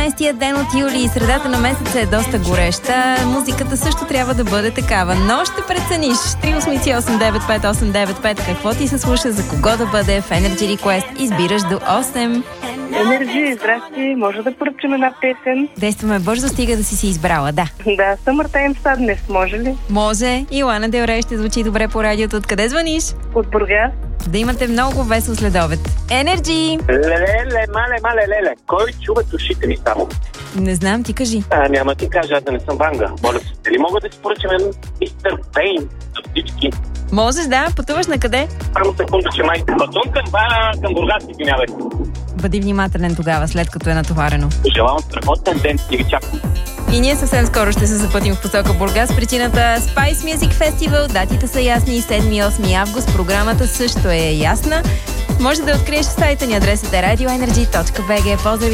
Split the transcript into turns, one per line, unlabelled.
15-тия ден от юли, средата на месеца е доста гореща. Музиката също трябва да бъде такава. Но ще прецениш. 383-895-895. Какво ти се слуша, за кого да бъде в Energy Request. Избираш до 8.
Energy, здрасти. Може да поръчам една песен?
Действаме бързо, стига да си избрала, да.
Да, Summertime Sadness, може ли?
Може. И Лана Дел Рей ще звучи добре по радиото. Откъде звъниш?
От Бургас.
Да имате много весел следобед. Energy!
Леле, мале. Кой чува ушите ми само?
Не знам, ти кажи.
Няма ти кажа, аз да не съм Ванга. Моля се, дали мога да си поръчам Мистер Пейн за всички?
Можеш, да. Пътуваш на къде?
Само секунда, че май пътувам към Бургас, извинявайте.
Бъди внимателен тогава, след като е натоварено.
Желавам страхотен ден и ви чакам.
И ние съвсем скоро ще се запътим в посока Бургас. Причината Spice Music Festival. Датите са ясни. 7-8 август. Програмата също е ясна. Може да откриеш сайта ни. Адресът е radioenergy.bg. Поздрави!